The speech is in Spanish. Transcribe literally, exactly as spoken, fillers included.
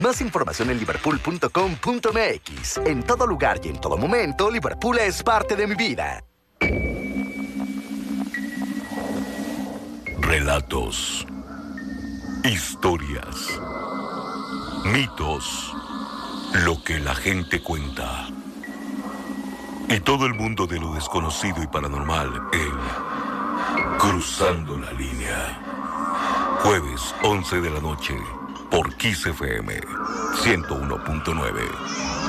Más información en liverpool punto com punto m x. En todo lugar y en todo momento, Liverpool es parte de mi vida. Relatos, historias, mitos, lo que la gente cuenta. Y todo el mundo de lo desconocido y paranormal en Cruzando la Línea. Jueves, once de la noche, por Kiss F M ciento uno punto nueve.